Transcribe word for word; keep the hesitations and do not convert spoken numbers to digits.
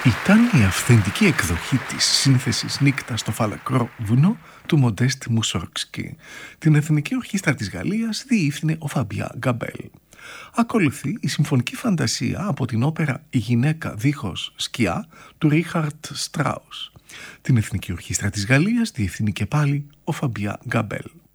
Ήταν η αυθεντική εκδοχή της σύνθεσης «Νύκτα στο φαλακρό βουνό» του Μοντέστ Μουσόργκσκι. Την Εθνική Ορχήστρα της Γαλλίας διεύθυνε ο Φαμπιά Γκαμπέλ. Ακολουθεί η συμφωνική φαντασία από την όπερα «Η γυναίκα δίχως σκιά» του Ρίχαρτ Στράους. Την Εθνική Ορχήστρα της Γαλλίας διεύθυνε και πάλι ο Φαμπιά Γκαμπέλ.